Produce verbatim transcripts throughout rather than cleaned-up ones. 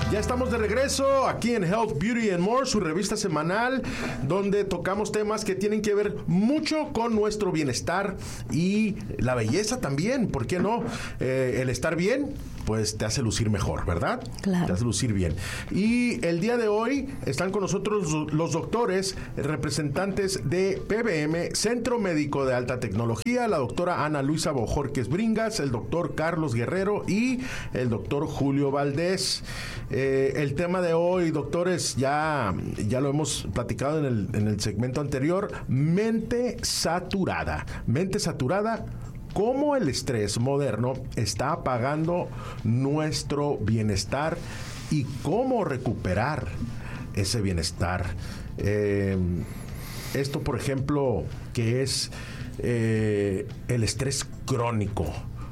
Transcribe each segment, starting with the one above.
Ya estamos de regreso aquí en Health, Beauty and More, su revista semanal, donde tocamos temas que tienen que ver mucho con nuestro bienestar y la belleza también, ¿por qué no? Eh, el estar bien, pues te hace lucir mejor, ¿verdad? Claro. Te hace lucir bien. Y el día de hoy están con nosotros los doctores, representantes de P B M, Centro Médico de Alta Tecnología, la doctora Ana Luisa Bojorquez Bringas, el doctor Carlos Guerrero y el doctor Julio Valdés. Eh, el tema de hoy, doctores, ya, ya lo hemos platicado en el, en el segmento anterior, mente saturada. Mente saturada, cómo el estrés moderno está apagando nuestro bienestar y cómo recuperar ese bienestar. Eh, esto, por ejemplo, que es eh, el estrés crónico,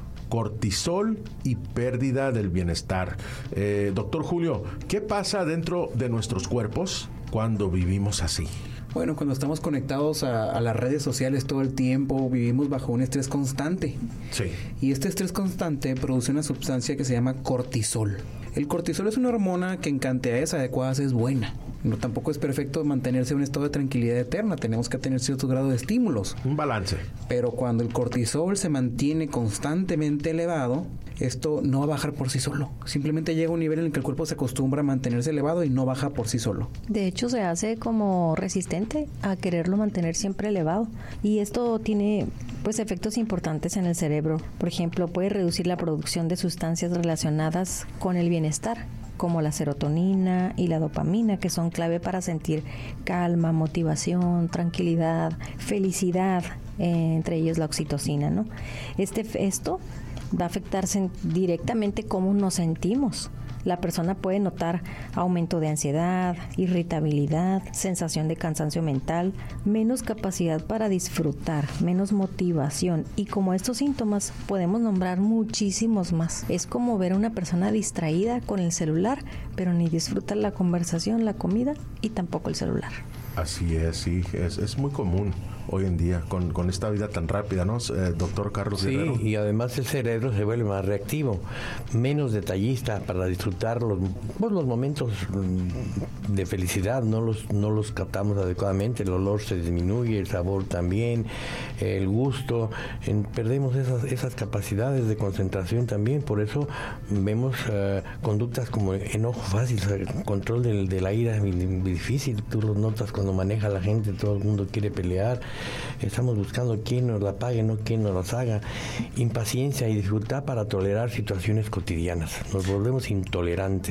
cortisol y pérdida del bienestar. Eh, doctor Julio, ¿qué pasa dentro de nuestros cuerpos cuando vivimos así? Bueno, cuando estamos conectados a, a las redes sociales todo el tiempo, vivimos bajo un estrés constante. Sí. Y este estrés constante produce una sustancia que se llama cortisol. El cortisol es una hormona que en cantidades adecuadas es buena. No, tampoco es perfecto mantenerse en un estado de tranquilidad eterna. Tenemos que tener cierto grado de estímulos. Un balance. Pero cuando el cortisol se mantiene constantemente elevado, esto no va a bajar por sí solo. Simplemente llega a un nivel en el que el cuerpo se acostumbra a mantenerse elevado y no baja por sí solo. De hecho, se hace como resistente a quererlo mantener siempre elevado. Y esto tiene pues efectos importantes en el cerebro. Por ejemplo, puede reducir la producción de sustancias relacionadas con el bienestar, como la serotonina y la dopamina, que son clave para sentir calma, motivación, tranquilidad, felicidad, eh, entre ellos la oxitocina, ¿no? Este, esto va a afectarse directamente cómo nos sentimos. La persona puede notar aumento de ansiedad, irritabilidad, sensación de cansancio mental, menos capacidad para disfrutar, menos motivación. Y como estos síntomas podemos nombrar muchísimos más. Es como ver a una persona distraída con el celular, pero ni disfruta la conversación, la comida y tampoco el celular. Así es, sí, es, es muy común hoy en día con, con esta vida tan rápida, ¿no? Eh, doctor Carlos Sí, Guerrero. Y además el cerebro se vuelve más reactivo, menos detallista para disfrutar los, pues, los momentos de felicidad, no los, no los captamos adecuadamente, el olor se disminuye, el sabor también, el gusto, en, perdemos esas, esas capacidades de concentración también, por eso vemos uh, conductas como enojo fácil, o sea, el control del, de la ira es difícil, tú lo notas cuando maneja la gente, todo el mundo quiere pelear, estamos buscando quién nos la pague, no quién nos las haga. Impaciencia y dificultad para tolerar situaciones cotidianas. Nos volvemos intolerantes.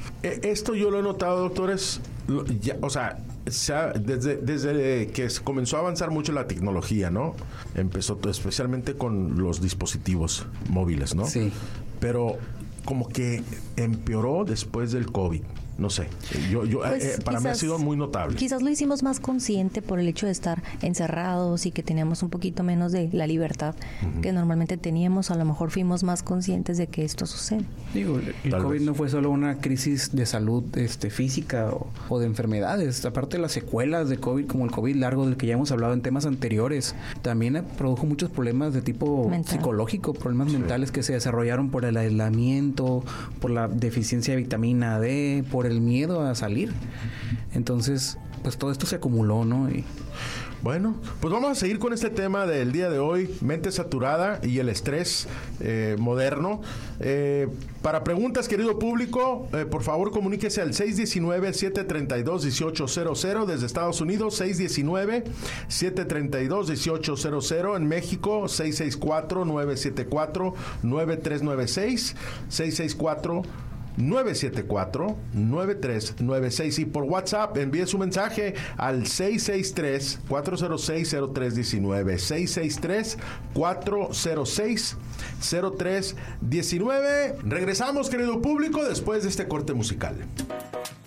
Esto yo lo he notado, doctores, ya, o sea, sea desde, desde que comenzó a avanzar mucho la tecnología, ¿no? Empezó todo, especialmente con los dispositivos móviles, ¿no? Sí. Pero como que empeoró después del COVID. No sé, yo, yo Pues eh, para quizás, mí ha sido muy notable. Quizás lo hicimos más consciente por el hecho de estar encerrados y que teníamos un poquito menos de la libertad uh-huh. que normalmente teníamos. A lo mejor fuimos más conscientes de que esto sucede. Digo, el Tal COVID vez. no fue solo una crisis de salud este, física o, o de enfermedades. Aparte de las secuelas de COVID, como el COVID largo del que ya hemos hablado en temas anteriores, también produjo muchos problemas de tipo Mental. psicológico, problemas sí. mentales que se desarrollaron por el aislamiento, por la deficiencia de vitamina D, por el miedo a salir. Entonces, pues todo esto se acumuló, ¿no? Y bueno, pues vamos a seguir con este tema del día de hoy, mente saturada y el estrés eh, moderno. Eh, para preguntas, querido público, eh, por favor comuníquese al seis uno nueve, siete tres dos, uno ocho cero cero desde Estados Unidos, seis uno nueve, siete tres dos, uno ocho cero cero en México, seis seis cuatro, nueve siete cuatro, nueve tres nueve seis, seis seis cuatro, nueve siete cuatro, nueve tres nueve seis y por WhatsApp envíe su mensaje al seis seis tres, cuatro cero seis, cero tres uno nueve, seis seis tres, cuatro cero seis, cero tres uno nueve. Regresamos, querido público, después de este corte musical.